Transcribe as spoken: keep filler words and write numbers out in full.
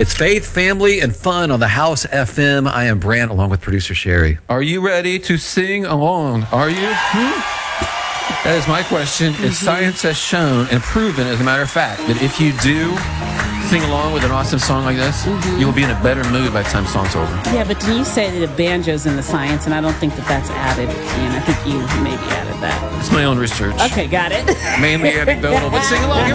It's faith, family, and fun on the House F M. I am Brant, along with producer Sherry. Are you ready to sing along? Are you? Hmm? That is my question. Mm-hmm. If science has shown and proven, as a matter of fact, that if you do sing along with an awesome song like this, mm-hmm. you will be in a better mood by the time the song's over. Yeah, but you say that the banjo's in the science, and I don't think that that's added in. I think you maybe added that. It's my own research. Okay, got it. Mainly anecdotal, but sing along.